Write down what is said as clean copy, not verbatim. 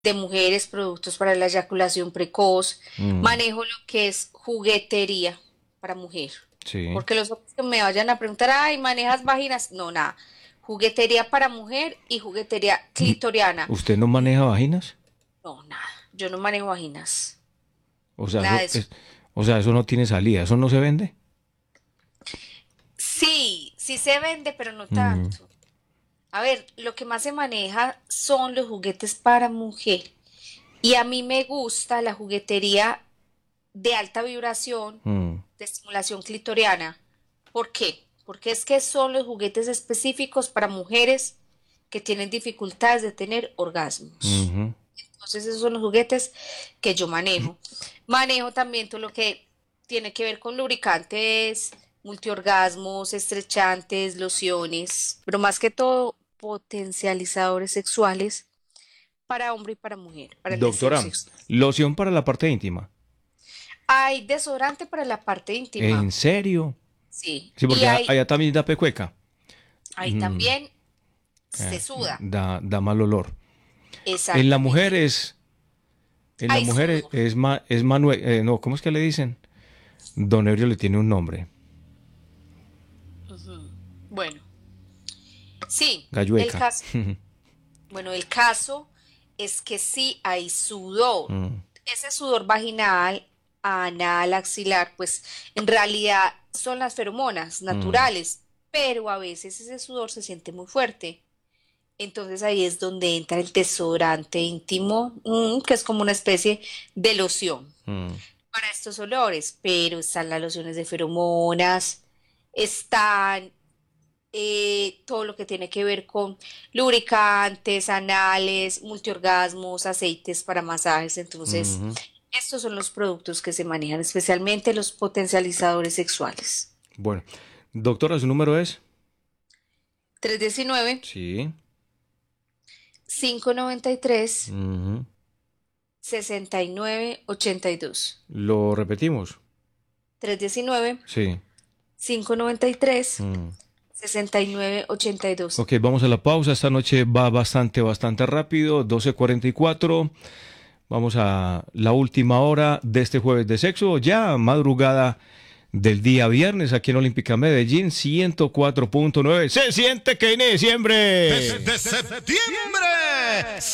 de mujeres, productos para la eyaculación precoz, Mm, manejo lo que es juguetería para mujer. sí. Porque los hombres que me vayan a preguntar, ay, ¿manejas vaginas? No, nada. Juguetería para mujer y juguetería Mm, clitoriana. ¿usted no maneja vaginas? No, nada. Yo no manejo vaginas. O sea, Nada de eso. o sea, eso no tiene salida, eso no se vende. Sí, sí se vende, pero no Mm, tanto. A ver, lo que más se maneja son los juguetes para mujer. Y a mí me gusta la juguetería de alta vibración, mm, de estimulación clitoriana. ¿Por qué? Porque es que son los juguetes específicos para mujeres que tienen dificultades de tener orgasmos. ujú. Entonces esos son los juguetes que yo manejo. Manejo también todo lo que tiene que ver con lubricantes, multiorgasmos, estrechantes, lociones, pero más que todo potencializadores sexuales para hombre y para mujer, para el deseo Doctora, sexual. loción para la parte íntima. Hay desodorante para la parte ¿En íntima, serio? sí, Sí, y porque allá también da pecueca. ahí Mm, también se suda, da mal olor. En la mujer exactamente. es, en la Hay mujer sudor. es Manuel, no, ¿cómo es que le dicen? Don Ebrio le tiene un nombre. Ujú. Bueno, sí, el Gallueca. caso, bueno, el caso es que sí hay sudor. Mm, Ese sudor vaginal, anal, axilar, pues en realidad son las feromonas mm, naturales, pero a veces ese sudor se siente muy fuerte. Entonces ahí es donde entra el desodorante íntimo, que es como una especie de loción mm, para estos olores, pero están las lociones de feromonas, están todo lo que tiene que ver con lubricantes, anales, multiorgasmos, aceites para masajes. Entonces, mhm. estos son los productos que se manejan, especialmente los potencializadores sexuales. Bueno, doctora, ¿su número es? 319 Sí. 593 Ujú. 6982. Lo repetimos. 319 Sí. 593 Mm. 6982. Ok, vamos a la pausa. Esta noche va bastante rápido. 12:44. Vamos a la última hora de este jueves de sexo. Ya madrugada del día viernes aquí en Olímpica Medellín. 104.9. Se siente que en diciembre. De septiembre.